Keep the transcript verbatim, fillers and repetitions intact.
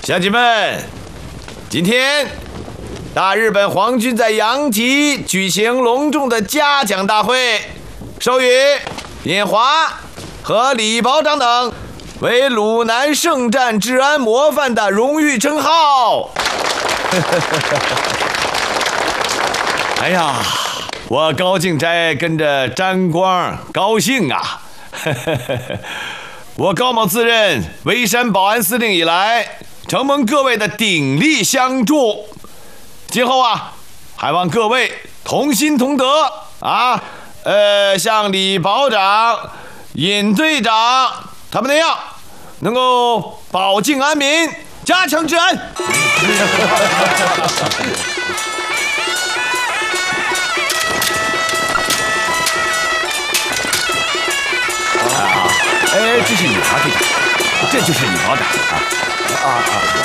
乡亲们，今天大日本皇军在阳吉举行隆重的嘉奖大会，授予尹华和李保长等为鲁南圣战治安模范的荣誉称号。哎呀，我高敬斋跟着沾光高兴啊！我高某自任微山保安司令以来，承蒙各位的鼎力相助，今后啊，还望各位同心同德啊！呃，像李保长、尹队长他们那样，能够保境安民，加强治安。哎，这是李华队长，这就是李保长啊啊啊！